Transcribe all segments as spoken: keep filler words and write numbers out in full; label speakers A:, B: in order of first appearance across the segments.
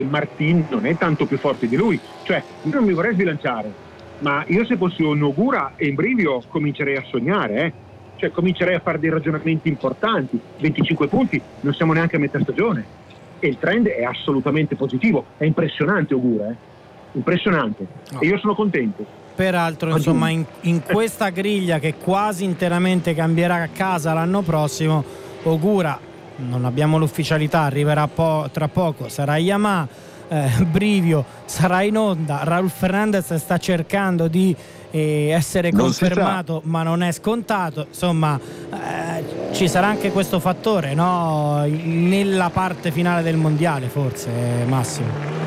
A: Martin non è tanto più forte di lui, cioè io non mi vorrei sbilanciare, ma io se fossi un Ogura e in Brivio comincerei a sognare, eh? Cioè comincerei a fare dei ragionamenti importanti. venticinque punti, non siamo neanche a metà stagione e il trend è assolutamente positivo, è impressionante Ogura, eh? Impressionante, no. E io sono contento.
B: Peraltro, insomma, in, in questa griglia che quasi interamente cambierà a casa l'anno prossimo, Ogura, non abbiamo l'ufficialità, arriverà po- tra poco, sarà Yamaha, eh, Brivio sarà in onda, Raul Fernandez sta cercando di eh, essere
C: non
B: confermato, ma non è scontato, insomma eh, ci sarà anche questo fattore, no? Nella parte finale del mondiale forse, Massimo.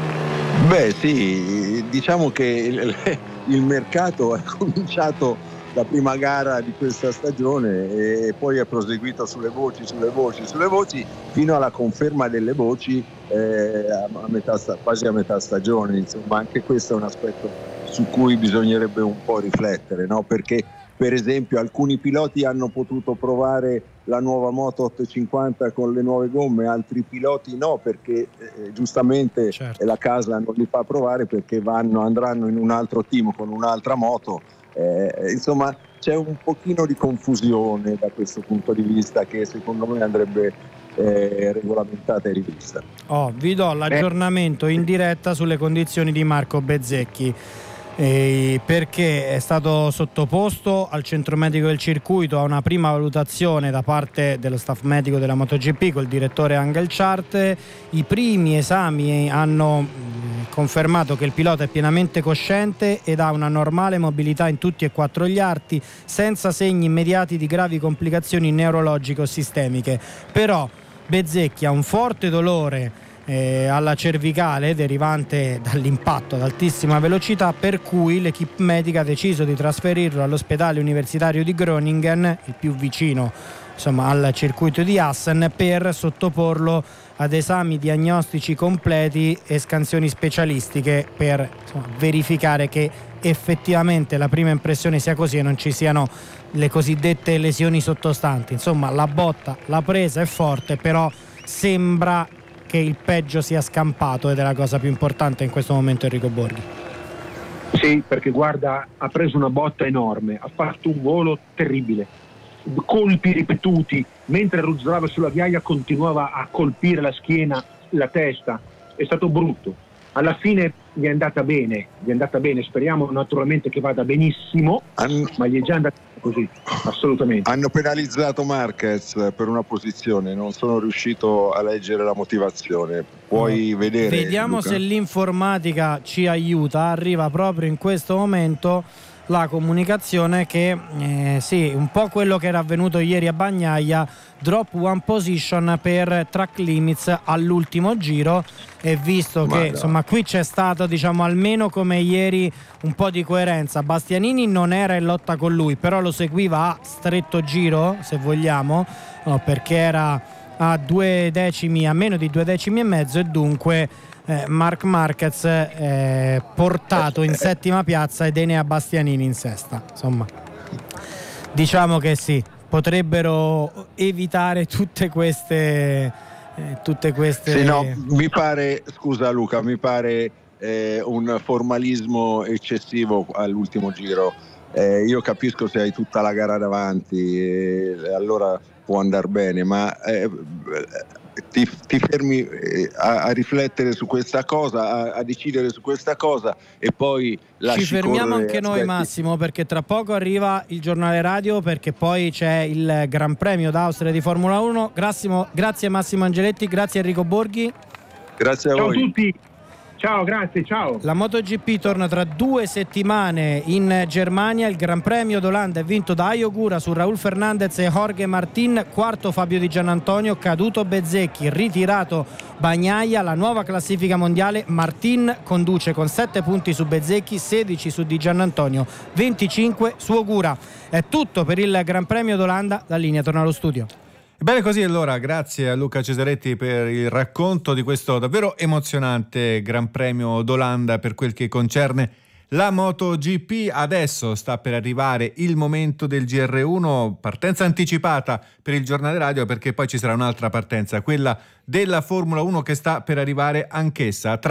C: Beh sì, diciamo che il, il mercato è cominciato la prima gara di questa stagione e poi è proseguito sulle voci, sulle voci, sulle voci fino alla conferma delle voci eh, a metà, quasi a metà stagione. Insomma, anche questo è un aspetto su cui bisognerebbe un po' riflettere, no? Perché per esempio alcuni piloti hanno potuto provare la nuova moto ottocentocinquanta con le nuove gomme, altri piloti no, perché eh, giustamente certo. La casa non li fa provare perché vanno, andranno in un altro team con un'altra moto. Eh, insomma c'è un pochino di confusione da questo punto di vista che secondo me andrebbe eh, regolamentata e rivista.
B: Oh, vi do l'aggiornamento in diretta sulle condizioni di Marco Bezzecchi, eh, perché è stato sottoposto al centro medico del circuito a una prima valutazione da parte dello staff medico della MotoGP col direttore Angel Charte. I primi esami hanno confermato che il pilota è pienamente cosciente ed ha una normale mobilità in tutti e quattro gli arti, senza segni immediati di gravi complicazioni neurologiche o sistemiche. Però Bezzecchi ha un forte dolore eh, alla cervicale derivante dall'impatto ad altissima velocità, per cui l'equipe medica ha deciso di trasferirlo all'ospedale universitario di Groningen, il più vicino insomma al circuito di Assen, per sottoporlo ad esami diagnostici completi e scansioni specialistiche per insomma, verificare che effettivamente la prima impressione sia così e non ci siano le cosiddette lesioni sottostanti. Insomma, la botta, la presa è forte, però sembra che il peggio sia scampato ed è la cosa più importante in questo momento Enrico Borghi.
A: Sì, perché guarda, ha preso una botta enorme, ha fatto un volo terribile, colpi ripetuti, mentre ruzzolava sulla ghiaia continuava a colpire la schiena, la testa, è stato brutto. Alla fine gli è andata bene, gli è andata bene, speriamo naturalmente che vada benissimo, hanno, ma gli è già andata così, assolutamente.
C: Hanno penalizzato Marquez per una posizione, non sono riuscito a leggere la motivazione. Puoi no. vedere.
B: Vediamo
C: Luca?
B: Se l'informatica ci aiuta, arriva proprio in questo momento la comunicazione che eh, sì, un po' quello che era avvenuto ieri a Bagnaia, drop one position per track limits all'ultimo giro, e visto che insomma qui c'è stato, diciamo, almeno come ieri un po' di coerenza. Bastianini non era in lotta con lui, però lo seguiva a stretto giro, se vogliamo, no, perché era a due decimi, a meno di due decimi e mezzo, e dunque Eh, Marc Marquez eh, portato in settima piazza ed Enea Bastianini in sesta. Insomma, diciamo che sì, potrebbero evitare tutte queste eh, tutte queste
C: sì, no, mi pare, scusa Luca, mi pare eh, un formalismo eccessivo all'ultimo giro. Eh, io capisco se hai tutta la gara davanti, eh, allora può andare bene, ma eh, Ti, ti fermi a, a riflettere su questa cosa, a, a decidere su questa cosa e poi lasci
B: ci fermiamo
C: correre,
B: anche noi
C: aspetti.
B: Massimo, perché tra poco arriva il giornale radio, perché poi c'è il Gran Premio d'Austria di Formula uno. Grazie, grazie Massimo Angeletti, grazie Enrico Borghi,
C: grazie a
A: ciao
C: voi.
A: Ciao a tutti. Ciao, grazie, ciao.
B: La MotoGP torna tra due settimane in Germania. Il Gran Premio d'Olanda è vinto da Ayogura su Raul Fernandez e Jorge Martin, quarto Fabio Di Giannantonio, caduto Bezzecchi, ritirato Bagnaia. La nuova classifica mondiale: Martin conduce con sette punti su Bezzecchi, sedici su Di Giannantonio, venticinque su Ogura. È tutto per il Gran Premio d'Olanda, la linea torna allo studio.
D: Bene così, allora, grazie a Luca Cesaretti per il racconto di questo davvero emozionante Gran Premio d'Olanda per quel che concerne la MotoGP. Adesso sta per arrivare il momento del G R uno, partenza anticipata per il giornale radio, perché poi ci sarà un'altra partenza, quella della Formula uno, che sta per arrivare anch'essa. Tra